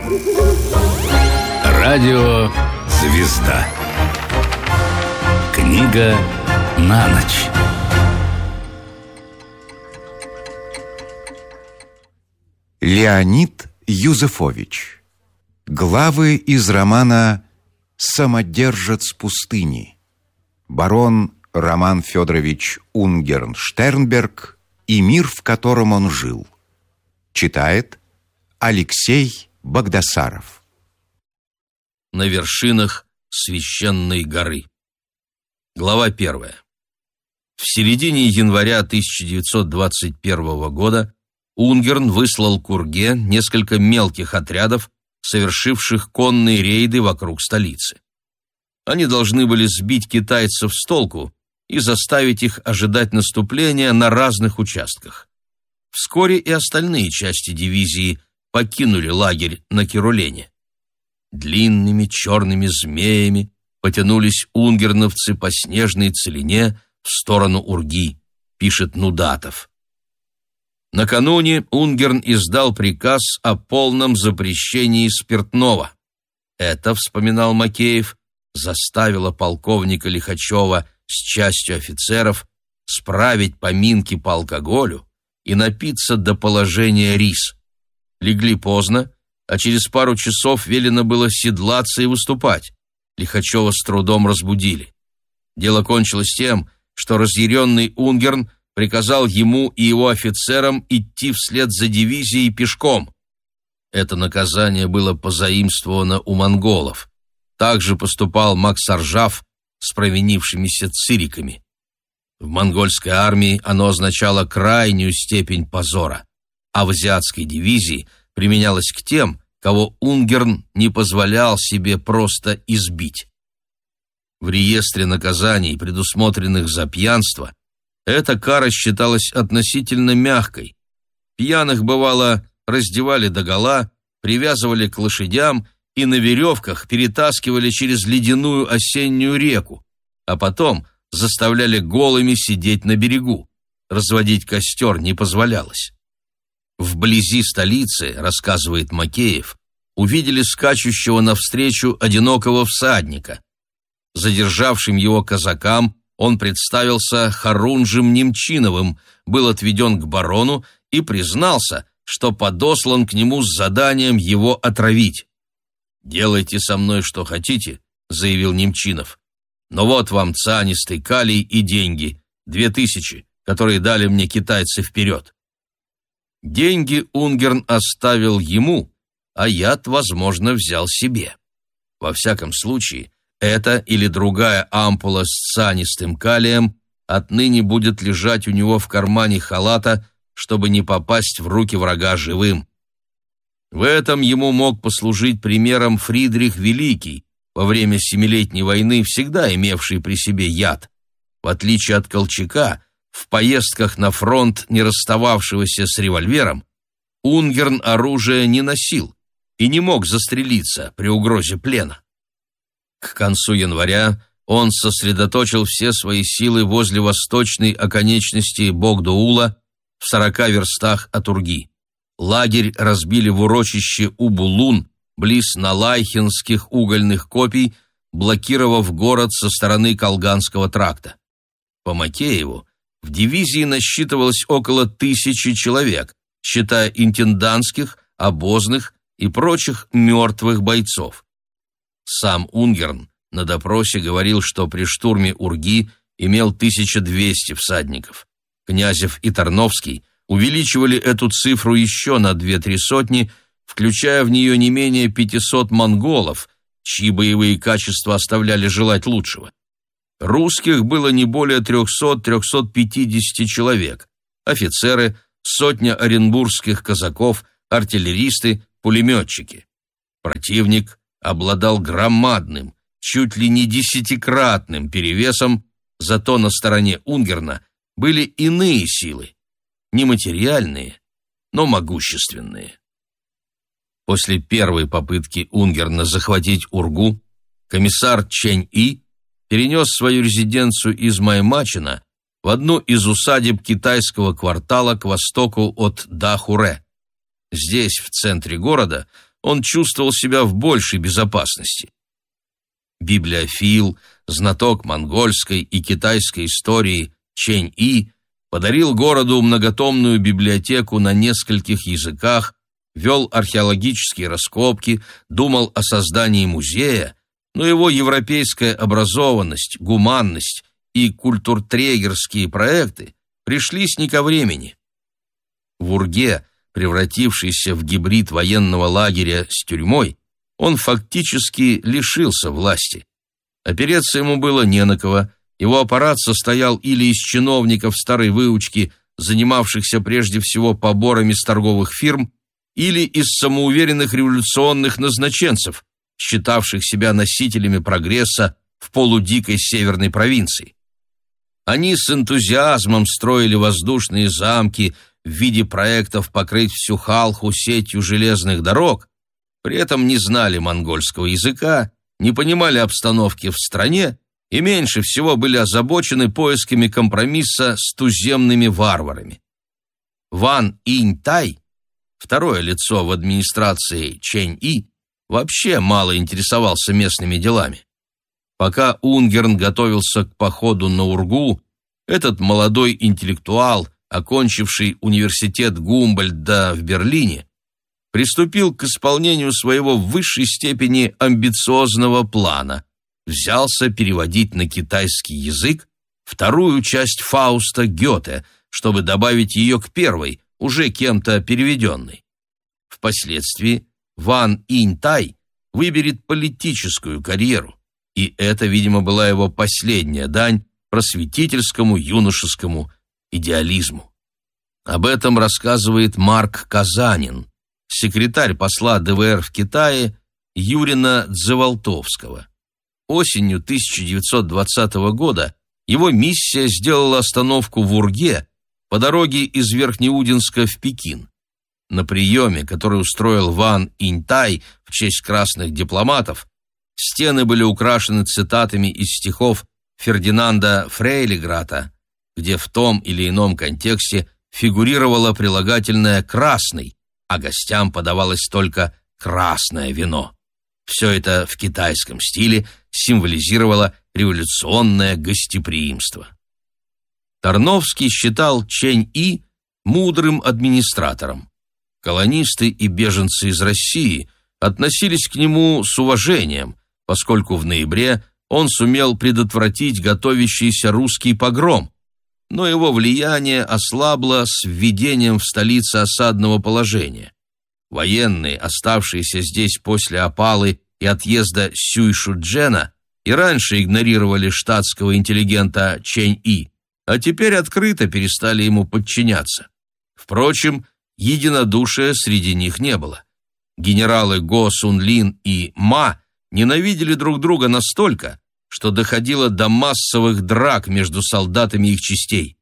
Радио «Звезда». Книга на ночь. Леонид Юзефович. Главы из романа «Самодержец пустыни». Барон Роман Федорович Унгерн-Штернберг и мир, в котором он жил. Читает Алексей Багдасаров. На вершинах священной горы. Глава 1. В середине января 1921 года Унгерн выслал к Урге несколько мелких отрядов, совершивших конные рейды вокруг столицы. Они должны были сбить китайцев с толку и заставить их ожидать наступления на разных участках. Вскоре и остальные части дивизии покинули лагерь на Кирулене. Длинными черными змеями потянулись унгерновцы по снежной целине в сторону Урги, пишет Нудатов. Накануне Унгерн издал приказ о полном запрещении спиртного. Это, вспоминал Макеев, заставило полковника Лихачева с частью офицеров справить поминки по алкоголю и напиться до положения рис. Легли поздно, а через пару часов велено было седлаться и выступать. Лихачева с трудом разбудили. Дело кончилось тем, что разъяренный Унгерн приказал ему и его офицерам идти вслед за дивизией пешком. Это наказание было позаимствовано у монголов. Также поступал Максаржав с провинившимися цириками. В монгольской армии оно означало крайнюю степень позора, а в азиатской дивизии применялось к тем, кого Унгерн не позволял себе просто избить. В реестре наказаний, предусмотренных за пьянство, эта кара считалась относительно мягкой. Пьяных, бывало, раздевали догола, привязывали к лошадям и на веревках перетаскивали через ледяную осеннюю реку, а потом заставляли голыми сидеть на берегу. Разводить костер не позволялось. Вблизи столицы, рассказывает Макеев, увидели скачущего навстречу одинокого всадника. Задержавшим его казакам он представился Харунжем Немчиновым, был отведен к барону и признался, что подослан к нему с заданием его отравить. «Делайте со мной что хотите», — заявил Немчинов. «Но вот вам цианистый калий и деньги, 2000, которые дали мне китайцы вперед». Деньги Унгерн оставил ему, а яд, возможно, взял себе. Во всяком случае, эта или другая ампула с цианистым калием отныне будет лежать у него в кармане халата, чтобы не попасть в руки врага живым. В этом ему мог послужить примером Фридрих Великий, во время Семилетней войны всегда имевший при себе яд. В отличие от Колчака, в поездках на фронт, не расстававшегося с револьвером, Унгерн оружие не носил и не мог застрелиться при угрозе плена. К концу января он сосредоточил все свои силы возле восточной оконечности Богдуула в 40 верстах от Урги. Лагерь разбили в урочище Убулун, близ Налайхинских угольных копий, блокировав город со стороны Колганского тракта. По Макееву, в дивизии насчитывалось около 1000 человек, считая интендантских, обозных и прочих мертвых бойцов. Сам Унгерн на допросе говорил, что при штурме Урги имел 1200 всадников. Князев и Тарновский увеличивали эту цифру еще на 2-3 сотни, включая в нее не менее 500 монголов, чьи боевые качества оставляли желать лучшего. Русских было не более 300-350 человек, офицеры, сотня оренбургских казаков, артиллеристы, пулеметчики. Противник обладал громадным, чуть ли не 10-кратным перевесом, зато на стороне Унгерна были иные силы, нематериальные, но могущественные. После первой попытки Унгерна захватить Ургу, комиссар Чэнь-И перенес свою резиденцию из Маймачина в одну из усадеб китайского квартала к востоку от Дахуре. Здесь, в центре города, он чувствовал себя в большей безопасности. Библиофил, знаток монгольской и китайской истории Чэнь-И подарил городу многотомную библиотеку на нескольких языках, вел археологические раскопки, думал о создании музея, но его европейская образованность, гуманность и культуртрегерские проекты пришлись не ко времени. В Урге, превратившийся в гибрид военного лагеря с тюрьмой, он фактически лишился власти. Опереться ему было не на кого, его аппарат состоял или из чиновников старой выучки, занимавшихся прежде всего поборами с торговых фирм, или из самоуверенных революционных назначенцев, считавших себя носителями прогресса в полудикой северной провинции. Они с энтузиазмом строили воздушные замки в виде проектов покрыть всю Халху сетью железных дорог, при этом не знали монгольского языка, не понимали обстановки в стране и меньше всего были озабочены поисками компромисса с туземными варварами. Ван Инь-Тай, второе лицо в администрации Чэнь-И, вообще мало интересовался местными делами. Пока Унгерн готовился к походу на Ургу, этот молодой интеллектуал, окончивший университет Гумбольдта в Берлине, приступил к исполнению своего в высшей степени амбициозного плана, взялся переводить на китайский язык вторую часть Фауста Гёте, чтобы добавить ее к первой, уже кем-то переведенной. Впоследствии Ван Инь-Тай выберет политическую карьеру, и это, видимо, была его последняя дань просветительскому юношескому идеализму. Об этом рассказывает Марк Казанин, секретарь посла ДВР в Китае Юрина Дзевалтовского. Осенью 1920 года его миссия сделала остановку в Урге по дороге из Верхнеудинска в Пекин. На приеме, который устроил Ван Инь-Тай в честь красных дипломатов, стены были украшены цитатами из стихов Фердинанда Фрейлиграта, где в том или ином контексте фигурировало прилагательное «красный», а гостям подавалось только красное вино. Все это в китайском стиле символизировало революционное гостеприимство. Тарновский считал Чэнь-И мудрым администратором. Колонисты и беженцы из России относились к нему с уважением, поскольку в ноябре он сумел предотвратить готовящийся русский погром, но его влияние ослабло с введением в столице осадного положения. Военные, оставшиеся здесь после опалы и отъезда Сюй-Шуджена, и раньше игнорировали штатского интеллигента Чэнь-И, а теперь открыто перестали ему подчиняться. Впрочем, единодушия среди них не было. Генералы Го Сун-Лин и Ма ненавидели друг друга настолько, что доходило до массовых драк между солдатами их частей.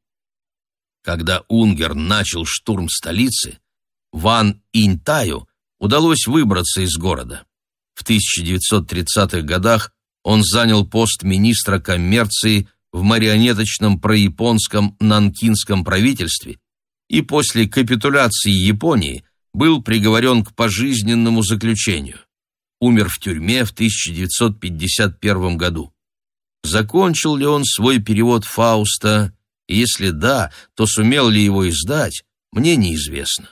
Когда Унгерн начал штурм столицы, Ван Инь-Таю удалось выбраться из города. В 1930-х годах он занял пост министра коммерции в марионеточном прояпонском нанкинском правительстве и после капитуляции Японии был приговорен к пожизненному заключению. Умер в тюрьме в 1951 году. Закончил ли он свой перевод Фауста, и если да, то сумел ли его издать, мне неизвестно.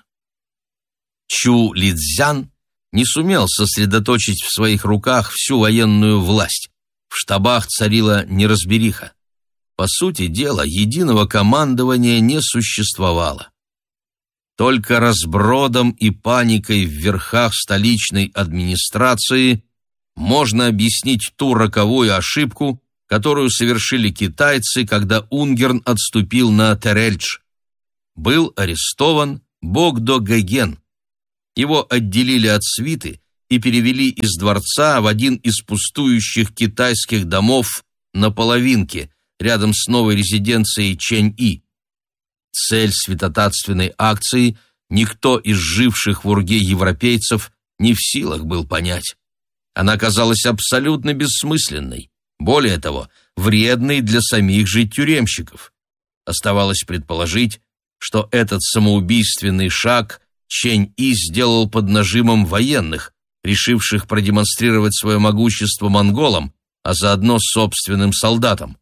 Чу Лидзян не сумел сосредоточить в своих руках всю военную власть. В штабах царила неразбериха. По сути дела, единого командования не существовало. Только разбродом и паникой в верхах столичной администрации можно объяснить ту роковую ошибку, которую совершили китайцы, когда Унгерн отступил на Терельдж. Был арестован Богдо Гэген. Его отделили от свиты и перевели из дворца в один из пустующих китайских домов на Половинке, рядом с новой резиденцией Чэнь-И. Цель святотатственной акции никто из живших в Урге европейцев не в силах был понять. Она казалась абсолютно бессмысленной, более того, вредной для самих же тюремщиков. Оставалось предположить, что этот самоубийственный шаг Чэнь-И сделал под нажимом военных, решивших продемонстрировать свое могущество монголам, а заодно собственным солдатам.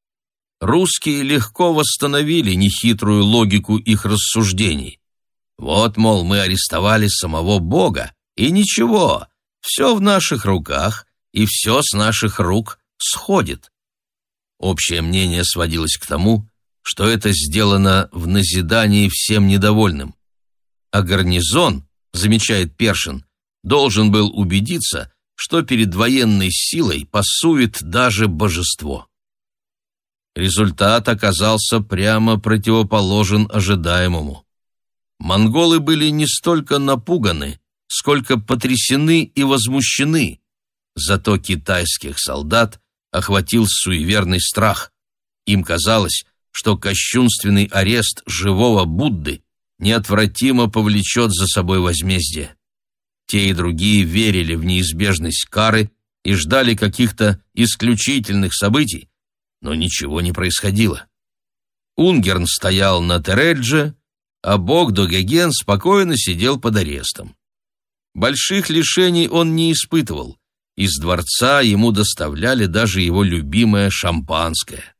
Русские легко восстановили нехитрую логику их рассуждений. Вот, мол, мы арестовали самого Бога, и ничего, все в наших руках, и все с наших рук сходит. Общее мнение сводилось к тому, что это сделано в назидании всем недовольным. А гарнизон, замечает Першин, должен был убедиться, что перед военной силой пасует даже божество. Результат оказался прямо противоположен ожидаемому. Монголы были не столько напуганы, сколько потрясены и возмущены. Зато китайских солдат охватил суеверный страх. Им казалось, что кощунственный арест живого Будды неотвратимо повлечет за собой возмездие. Те и другие верили в неизбежность кары и ждали каких-то исключительных событий, но ничего не происходило. Унгерн стоял на Тередже, а Богдо-Геген спокойно сидел под арестом. Больших лишений он не испытывал. Из дворца ему доставляли даже его любимое шампанское.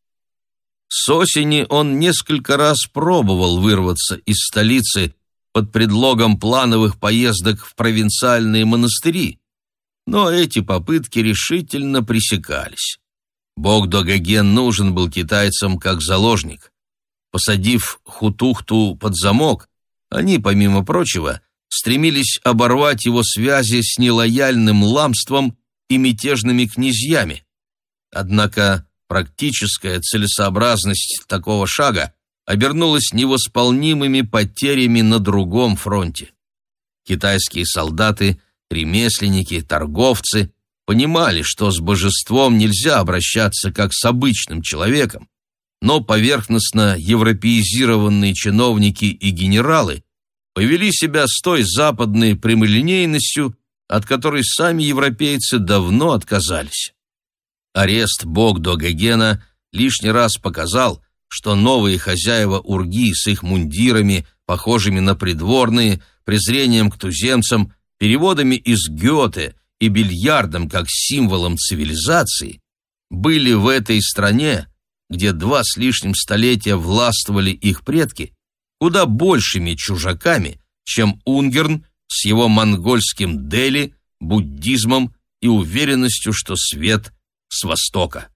С осени он несколько раз пробовал вырваться из столицы под предлогом плановых поездок в провинциальные монастыри, но эти попытки решительно пресекались. Богдо-Геген нужен был китайцам как заложник. Посадив Хутухту под замок, они, помимо прочего, стремились оборвать его связи с нелояльным ламством и мятежными князьями. Однако практическая целесообразность такого шага обернулась невосполнимыми потерями на другом фронте. Китайские солдаты, ремесленники, торговцы понимали, что с божеством нельзя обращаться как с обычным человеком, но поверхностно европеизированные чиновники и генералы повели себя с той западной прямолинейностью, от которой сами европейцы давно отказались. Арест Богдо-Гегена лишний раз показал, что новые хозяева Урги с их мундирами, похожими на придворные, презрением к туземцам, переводами из Гёте и бильярдом как символом цивилизации, были в этой стране, где 2 с лишним столетия властвовали их предки, куда большими чужаками, чем Унгерн с его монгольским Дели, буддизмом и уверенностью, что свет с востока.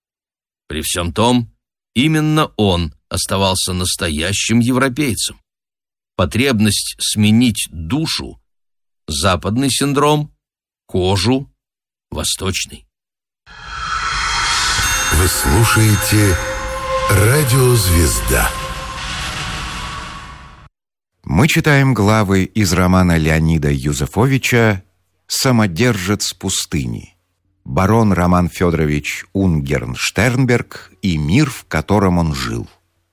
При всем том, именно он оставался настоящим европейцем. Потребность сменить душу – западный синдром, кожу – восточный. Вы слушаете «Радио Звезда». Мы читаем главы из романа Леонида Юзефовича «Самодержец пустыни». Барон Роман Федорович Унгерн-Штернберг и мир, в котором он жил.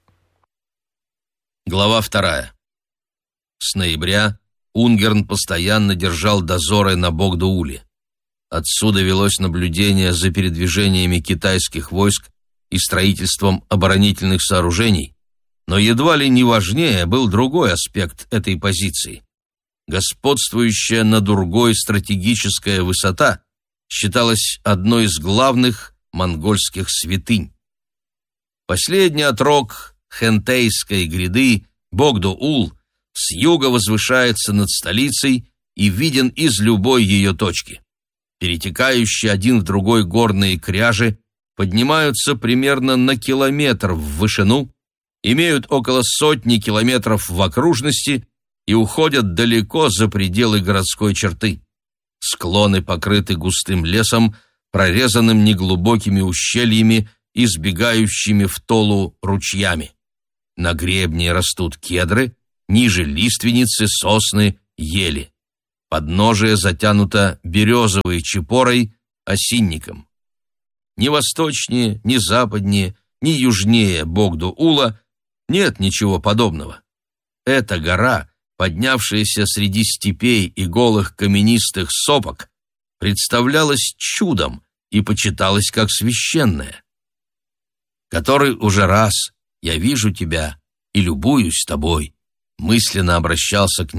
Глава 2. С ноября Унгерн постоянно держал дозоры на Богдоуле. Отсюда велось наблюдение за передвижениями китайских войск и строительством оборонительных сооружений, но едва ли не важнее был другой аспект этой позиции. Господствующая над Ургой стратегическая высота считалась одной из главных монгольских святынь. Последний отрог Хэнтейской гряды, Богдоул, с юга возвышается над столицей и виден из любой ее точки. Перетекающие один в другой горные кряжи поднимаются примерно на километр в вышину, имеют около 100 километров в окружности и уходят далеко за пределы городской черты. Склоны покрыты густым лесом, прорезанным неглубокими ущельями и сбегающими в толу ручьями. На гребне растут кедры, ниже лиственницы, сосны, ели. Подножие затянуто березовой чепорой, осинником. Ни восточнее, ни западнее, ни южнее Богдоула нет ничего подобного. Эта гора, поднявшаяся среди степей и голых каменистых сопок, представлялась чудом и почиталась как священная. Который уже раз я вижу тебя и любуюсь тобой, мысленно обращался к ней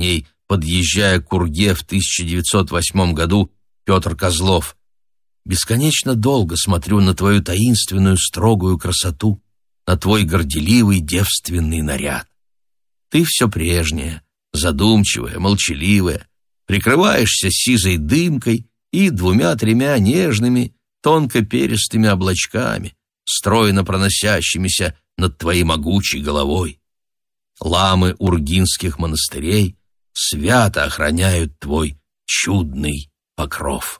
подъезжая к Урге в 1908 году Петр Козлов. «Бесконечно долго смотрю на твою таинственную строгую красоту, на твой горделивый девственный наряд. Ты все прежняя, задумчивая, молчаливая, прикрываешься сизой дымкой и 2-3 нежными, тонко-перистыми облачками, стройно проносящимися над твоей могучей головой. Ламы ургинских монастырей свято охраняют твой чудный покров».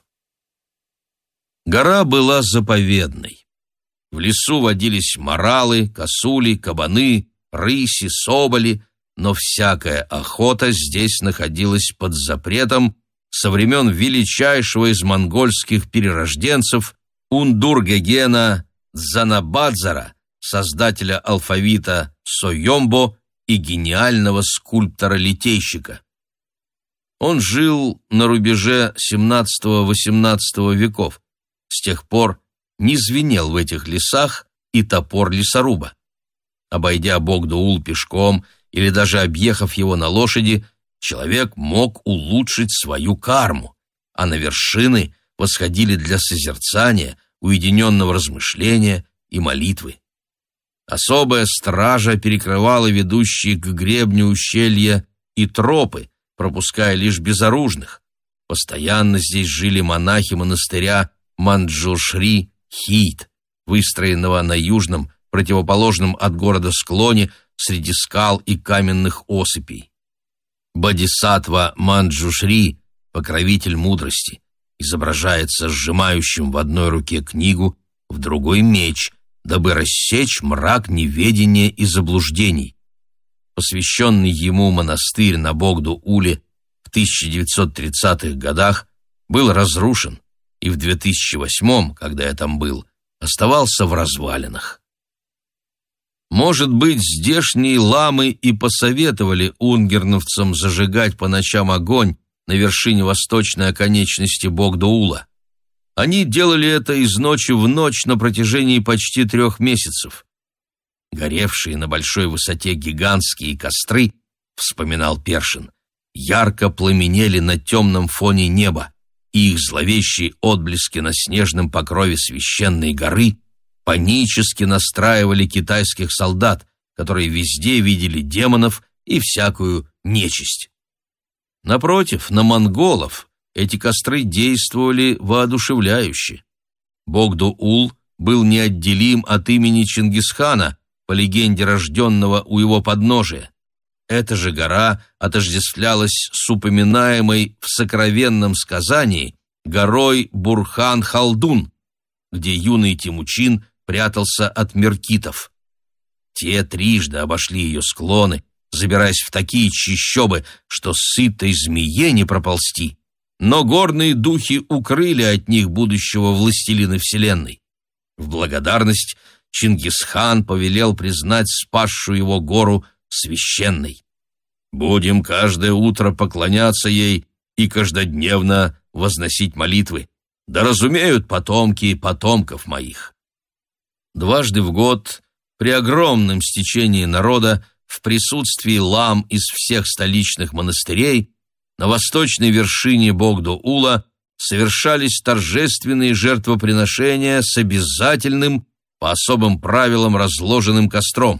Гора была заповедной. В лесу водились моралы, косули, кабаны, рыси, соболи, но всякая охота здесь находилась под запретом со времен величайшего из монгольских перерожденцев Ундургегена Дзанабадзара, создателя алфавита Сойомбо и гениального скульптора-литейщика. Он жил на рубеже XVII-XVIII веков. С тех пор не звенел в этих лесах и топор лесоруба. Обойдя Богду-Ул пешком или даже объехав его на лошади, человек мог улучшить свою карму, а на вершины восходили для созерцания, уединенного размышления и молитвы. Особая стража перекрывала ведущие к гребню ущелья и тропы, пропуская лишь безоружных. Постоянно здесь жили монахи монастыря Манджушри-Хит, выстроенного на южном, противоположном от города склоне среди скал и каменных осыпей. Бодисаттва Манджушри, покровитель мудрости, изображается сжимающим в одной руке книгу, в другой меч, дабы рассечь мрак неведения и заблуждений. Посвященный ему монастырь на Богду-Уле в 1930-х годах был разрушен, и в 2008, когда я там был, оставался в развалинах. Может быть, здешние ламы и посоветовали унгерновцам зажигать по ночам огонь на вершине восточной оконечности Богду-Ула. Они делали это из ночи в ночь на протяжении почти 3 месяцев. Горевшие на большой высоте гигантские костры, вспоминал Першин, ярко пламенели на темном фоне неба, и их зловещие отблески на снежном покрове священной горы панически настраивали китайских солдат, которые везде видели демонов и всякую нечисть. Напротив, на монголов эти костры действовали воодушевляюще. Богду-Ул был неотделим от имени Чингисхана, по легенде рожденного у его подножия. Эта же гора отождествлялась с упоминаемой в сокровенном сказании горой Бурхан-Халдун, где юный Темучин прятался от меркитов. Те трижды обошли ее склоны, забираясь в такие чащобы, что сытой змее не проползти. Но горные духи укрыли от них будущего властелина вселенной. В благодарность Чингисхан повелел признать спасшую его гору священной. «Будем каждое утро поклоняться ей и каждодневно возносить молитвы. Да разумеют потомки потомков моих». Дважды в год, при огромном стечении народа, в присутствии лам из всех столичных монастырей, на восточной вершине Богду-Ула совершались торжественные жертвоприношения с обязательным, по особым правилам разложенным костром.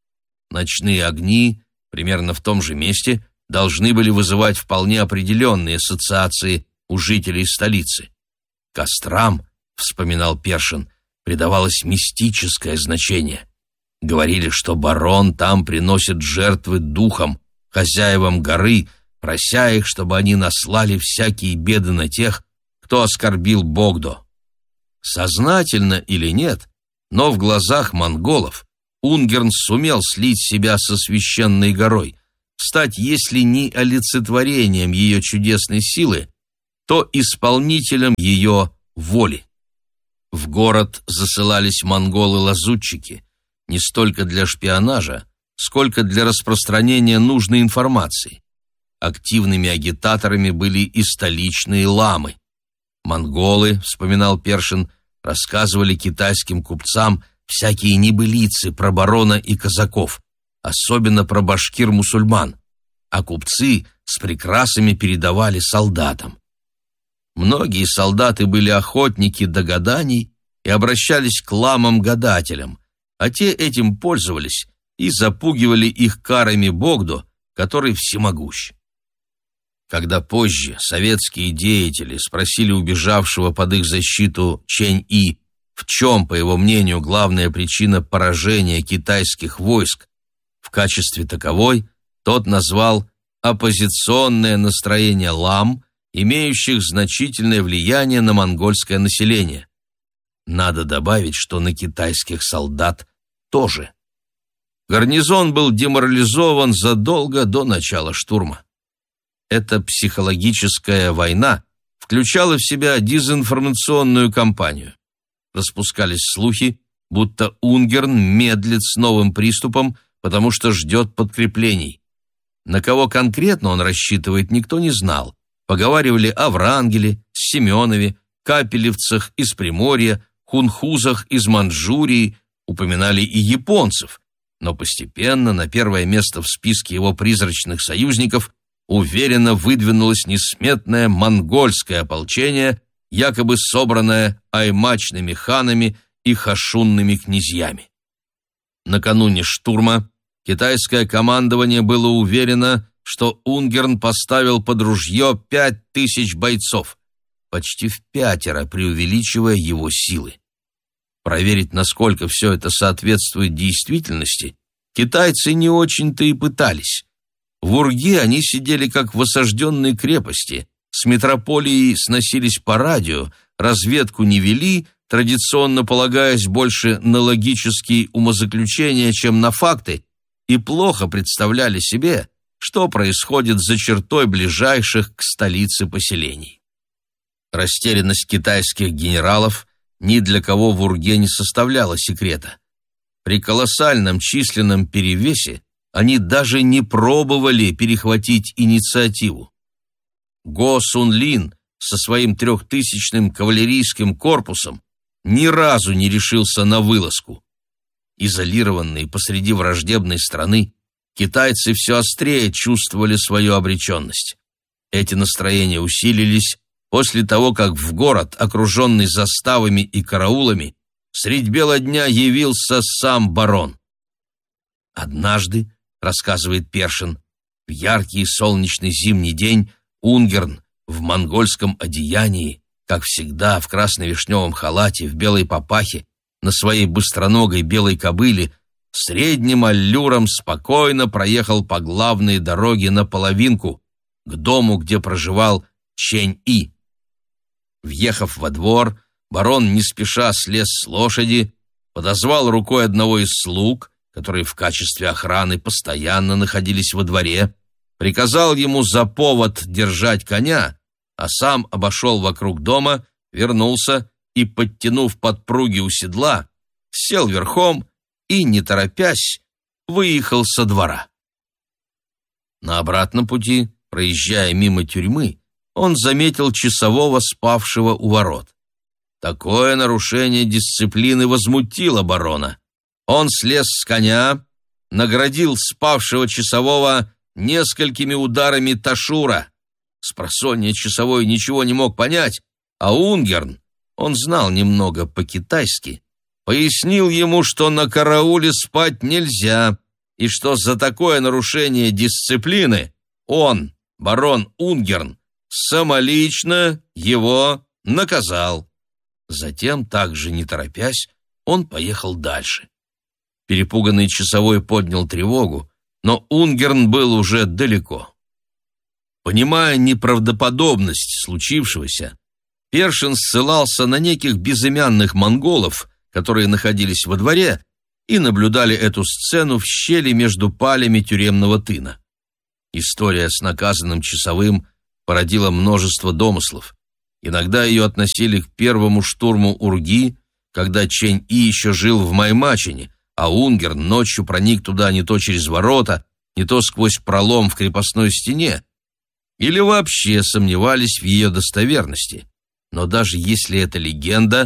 Ночные огни, примерно в том же месте, должны были вызывать вполне определенные ассоциации у жителей столицы. Кострам, вспоминал Першин, придавалось мистическое значение. Говорили, что барон там приносит жертвы духам, хозяевам горы, прося их, чтобы они наслали всякие беды на тех, кто оскорбил Богдо. Сознательно или нет, но в глазах монголов Унгерн сумел слить себя со священной горой, стать, если не олицетворением ее чудесной силы, то исполнителем ее воли. В город засылались монголы-лазутчики, не столько для шпионажа, сколько для распространения нужной информации. Активными агитаторами были и столичные ламы. Монголы, вспоминал Першин, рассказывали китайским купцам всякие небылицы про барона и казаков, особенно про башкир-мусульман, а купцы с прикрасами передавали солдатам. Многие солдаты были охотники до гаданий и обращались к ламам-гадателям, а те этим пользовались и запугивали их карами Богдо, который всемогущ. Когда позже советские деятели спросили убежавшего под их защиту Чэнь-И, в чем, по его мнению, главная причина поражения китайских войск, в качестве таковой тот назвал оппозиционное настроение лам, имеющих значительное влияние на монгольское население. Надо добавить, что на китайских солдат тоже. Гарнизон был деморализован задолго до начала штурма. Эта психологическая война включала в себя дезинформационную кампанию. Распускались слухи, будто Унгерн медлит с новым приступом, потому что ждет подкреплений. На кого конкретно он рассчитывает, никто не знал. Поговаривали о Врангеле, Семенове, Капелевцах из Приморья, хунхузах из Манчжурии, упоминали и японцев, но постепенно на первое место в списке его призрачных союзников уверенно выдвинулось несметное монгольское ополчение, якобы собранное аймачными ханами и хашунными князьями. Накануне штурма китайское командование было уверено, что Унгерн поставил под ружье 5000 бойцов, почти впятеро преувеличивая его силы. Проверить, насколько все это соответствует действительности, китайцы не очень-то и пытались. В Урге они сидели как в осажденной крепости, с метрополией сносились по радио, разведку не вели, традиционно полагаясь больше на логические умозаключения, чем на факты, и плохо представляли себе, что происходит за чертой ближайших к столице поселений. Растерянность китайских генералов ни для кого в Урге не составляла секрета. При колоссальном численном перевесе они даже не пробовали перехватить инициативу. Го Сунлин со своим 3000-м кавалерийским корпусом ни разу не решился на вылазку. Изолированные посреди враждебной страны, китайцы все острее чувствовали свою обреченность. Эти настроения усилились после того, как в город, окруженный заставами и караулами, средь бела дня явился сам барон. Однажды, рассказывает Першин, в яркий солнечный зимний день Унгерн в монгольском одеянии, как всегда в красно-вишневом халате, в белой папахе, на своей быстроногой белой кобыле, средним аллюром спокойно проехал по главной дороге на половинку, к дому, где проживал Чэнь-И. Въехав во двор, барон не спеша слез с лошади, подозвал рукой одного из слуг, которые в качестве охраны постоянно находились во дворе, приказал ему за повод держать коня, а сам обошел вокруг дома, вернулся и, подтянув подпруги у седла, сел верхом и, не торопясь, выехал со двора. На обратном пути, проезжая мимо тюрьмы, он заметил часового, спавшего у ворот. Такое нарушение дисциплины возмутило барона. Он слез с коня, наградил спавшего часового несколькими ударами ташура. Спросонья часовой ничего не мог понять, а Унгерн, он знал немного по-китайски, пояснил ему, что на карауле спать нельзя, и что за такое нарушение дисциплины он, барон Унгерн, самолично его наказал. Затем, также не торопясь, он поехал дальше. Перепуганный часовой поднял тревогу, но Унгерн был уже далеко. Понимая неправдоподобность случившегося, Першин ссылался на неких безымянных монголов, которые находились во дворе и наблюдали эту сцену в щели между палями тюремного тына. История с наказанным часовым породила множество домыслов. Иногда ее относили к первому штурму Урги, когда Чэнь-И еще жил в Маймачине, а Унгерн ночью проник туда не то через ворота, не то сквозь пролом в крепостной стене, или вообще сомневались в ее достоверности. Но даже если это легенда,